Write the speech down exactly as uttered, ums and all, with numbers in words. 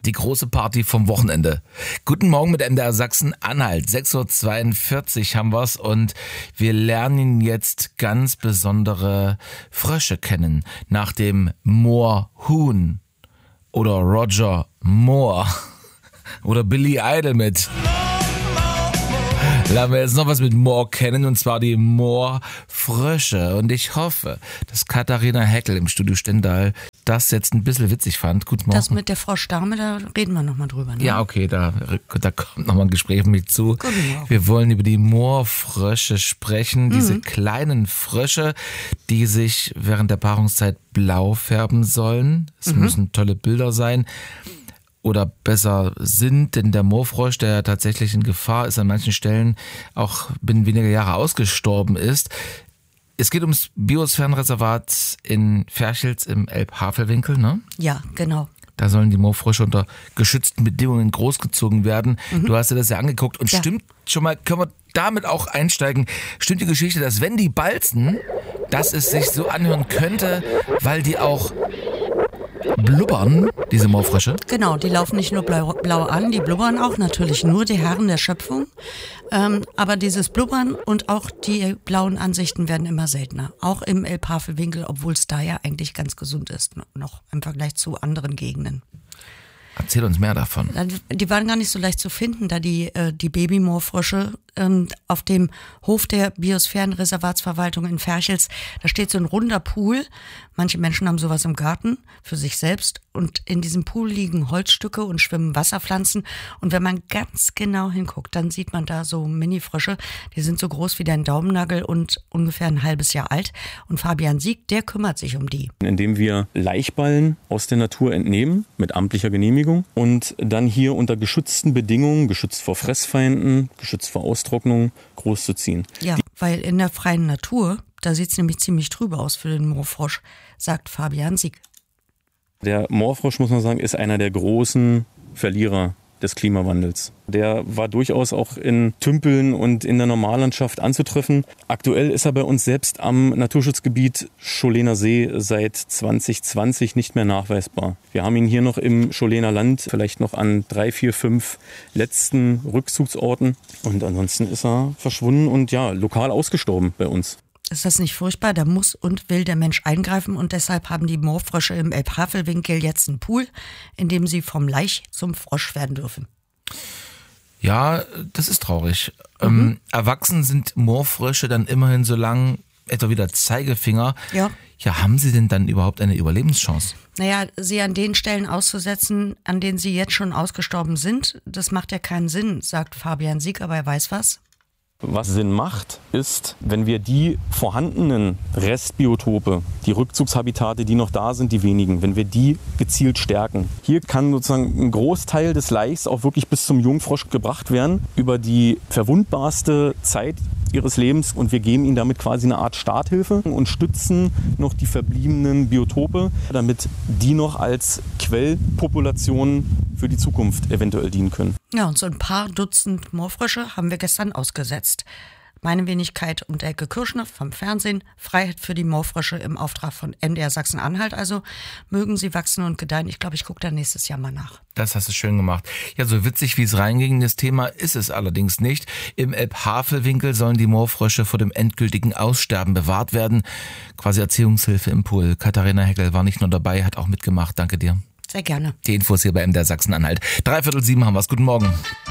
die große Party vom Wochenende. Guten Morgen mit M D R Sachsen-Anhalt. sechs Uhr zweiundvierzig haben wir's und wir lernen jetzt ganz besondere Frösche kennen. Nach dem Moorhuhn oder Roger Moore oder Billy Idol mit. Lernen wir jetzt noch was mit Moor kennen, und zwar die Moorfrösche. Und ich hoffe, dass Katharina Heckel im Studio Stendal das jetzt ein bisschen witzig fand. Guten Morgen. Das mit der Froschdame, da reden wir nochmal drüber. Ne? Ja, okay, da, da kommt nochmal ein Gespräch mit mir zu. Guten Morgen. Wir wollen über die Moorfrösche sprechen. Mhm. Diese kleinen Frösche, die sich während der Paarungszeit blau färben sollen. Es mhm. müssen tolle Bilder sein. Oder besser sind, denn der Moorfrosch, der tatsächlich in Gefahr ist, an manchen Stellen auch binnen weniger Jahre ausgestorben ist. Es geht ums Biosphärenreservat in Ferchels im Elbhavelwinkel, ne? Ja, genau. Da sollen die Moorfrösche unter geschützten Bedingungen großgezogen werden. Mhm. Du hast dir das ja angeguckt und ja. Stimmt schon mal, können wir damit auch einsteigen, stimmt die Geschichte, dass wenn die balzen, dass es sich so anhören könnte, weil die auch blubbern, diese Moorfrösche? Genau, die laufen nicht nur blau, blau an, die blubbern auch natürlich, nur die Herren der Schöpfung. Ähm, aber dieses Blubbern und auch die blauen Ansichten werden immer seltener. Auch im Elbhavelwinkel, obwohl es da ja eigentlich ganz gesund ist, noch im Vergleich zu anderen Gegenden. Erzähl uns mehr davon. Die waren gar nicht so leicht zu finden, da die, äh, die Babymoorfrösche ähm, auf dem Hof der Biosphärenreservatsverwaltung in Ferchels, da steht so ein runder Pool. Manche Menschen haben sowas im Garten für sich selbst und in diesem Pool liegen Holzstücke und schwimmen Wasserpflanzen. Und wenn man ganz genau hinguckt, dann sieht man da so Mini-Frösche, die sind so groß wie dein Daumennagel und ungefähr ein halbes Jahr alt. Und Fabian Sieg, der kümmert sich um die. Indem wir Laichballen aus der Natur entnehmen, mit amtlicher Genehmigung, und dann hier unter geschützten Bedingungen, geschützt vor Fressfeinden, geschützt vor Austrocknung, großzuziehen. Ja, weil in der freien Natur, da sieht es nämlich ziemlich trübe aus für den Moorfrosch, sagt Fabian Sieg. Der Moorfrosch, muss man sagen, ist einer der großen Verlierer des Klimawandels. Der war durchaus auch in Tümpeln und in der Normallandschaft anzutreffen. Aktuell ist er bei uns selbst am Naturschutzgebiet Scholener See seit zwanzig zwanzig nicht mehr nachweisbar. Wir haben ihn hier noch im Scholener Land, vielleicht noch an drei, vier, fünf letzten Rückzugsorten. Und ansonsten ist er verschwunden und ja, lokal ausgestorben bei uns. Ist das nicht furchtbar? Da muss und will der Mensch eingreifen und deshalb haben die Moorfrösche im Elbhavelwinkel jetzt einen Pool, in dem sie vom Laich zum Frosch werden dürfen. Ja, das ist traurig. Mhm. Ähm, erwachsen sind Moorfrösche dann immerhin so lang, etwa wie der Zeigefinger. Ja. Ja, haben sie denn dann überhaupt eine Überlebenschance? Naja, sie an den Stellen auszusetzen, an denen sie jetzt schon ausgestorben sind, das macht ja keinen Sinn, sagt Fabian Sieg, aber er weiß was. Was Sinn macht, ist, wenn wir die vorhandenen Restbiotope, die Rückzugshabitate, die noch da sind, die wenigen, wenn wir die gezielt stärken. Hier kann sozusagen ein Großteil des Laichs auch wirklich bis zum Jungfrosch gebracht werden, über die verwundbarste Zeit ihres Lebens, und wir geben ihnen damit quasi eine Art Starthilfe und stützen noch die verbliebenen Biotope, damit die noch als Quellpopulation für die Zukunft eventuell dienen können. Ja, und so ein paar Dutzend Moorfrösche haben wir gestern ausgesetzt. Meine Wenigkeit und Elke Kirschner vom Fernsehen, Freiheit für die Moorfrösche im Auftrag von M D R Sachsen-Anhalt. Also mögen sie wachsen und gedeihen. Ich glaube, ich gucke da nächstes Jahr mal nach. Das hast du schön gemacht. Ja, so witzig wie es reinging, das Thema ist es allerdings nicht. Im Elbhavelwinkel sollen die Moorfrösche vor dem endgültigen Aussterben bewahrt werden. Quasi Erziehungshilfe im Pool. Katharina Heckel war nicht nur dabei, hat auch mitgemacht. Danke dir. Sehr gerne. Die Infos hier bei M D R Sachsen-Anhalt. Dreiviertel sieben haben wir's. Guten Morgen.